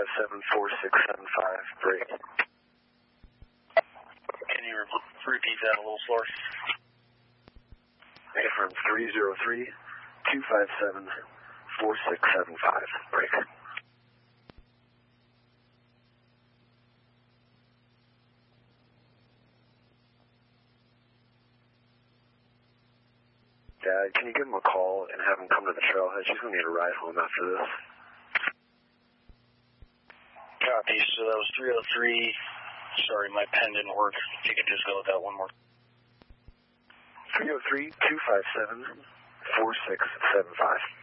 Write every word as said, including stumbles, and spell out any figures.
five seven, four six seven five, break. Can you re repeat that a little slower? Affirm three zero three, two five seven, four six seven five, break. Dad, can you give him a call and have him come to the trailhead? She's going to need a ride home after this. Copy. So that was three oh three. Sorry, my pen didn't work. If you could just go with that one more. three oh three, two five seven, four six seven five.